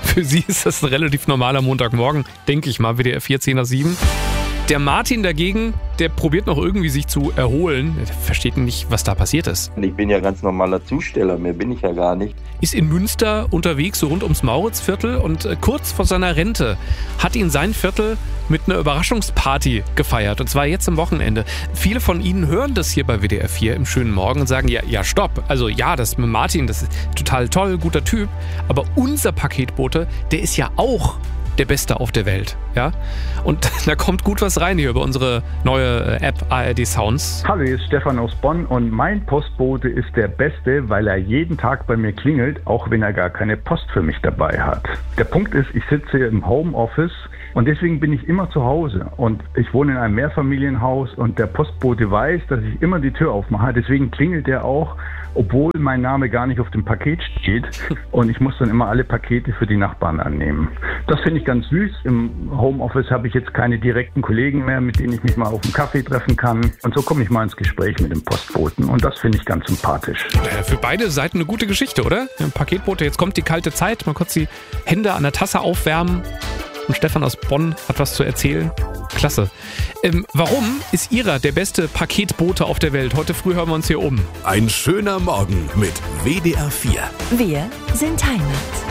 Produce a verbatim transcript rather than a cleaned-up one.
Für Sie ist das ein relativ normaler Montagmorgen, denke ich mal, W D R vier zehn nach sieben. Der Martin dagegen, der probiert noch irgendwie sich zu erholen. Der versteht nicht, was da passiert ist. Ich bin ja ganz normaler Zusteller, mehr bin ich ja gar nicht. Ist in Münster unterwegs, so rund ums Mauritzviertel. Und kurz vor seiner Rente hat ihn sein Viertel mit einer Überraschungsparty gefeiert. Und zwar jetzt am Wochenende. Viele von Ihnen hören das hier bei W D R vier im schönen Morgen und sagen, ja, ja, stopp. Also ja, das mit Martin, das ist total toll, guter Typ. Aber unser Paketbote, der ist ja auch der Beste auf der Welt, ja? Und da kommt gut was rein hier über unsere neue App A R D Sounds. Hallo, hier ist Stefan aus Bonn und mein Postbote ist der Beste, weil er jeden Tag bei mir klingelt, auch wenn er gar keine Post für mich dabei hat. Der Punkt ist, ich sitze hier im Homeoffice und deswegen bin ich immer zu Hause und ich wohne in einem Mehrfamilienhaus und der Postbote weiß, dass ich immer die Tür aufmache, deswegen klingelt er auch, obwohl mein Name gar nicht auf dem Paket steht und ich muss dann immer alle Pakete für die Nachbarn annehmen. Das finde ich ganz süß. Im Homeoffice habe ich jetzt keine direkten Kollegen mehr, mit denen ich mich mal auf einen Kaffee treffen kann und so komme ich mal ins Gespräch mit dem Postboten und das finde ich ganz sympathisch. Naja, für beide Seiten eine gute Geschichte, oder? Ja, Paketbote, jetzt kommt die kalte Zeit, mal kurz die Hände an der Tasse aufwärmen und Stefan aus Bonn hat was zu erzählen. Klasse. Ähm, warum ist Ihrer der beste Paketbote auf der Welt? Heute früh hören wir uns hier um. Ein schöner Morgen mit W D R vier. Wir sind Heimat.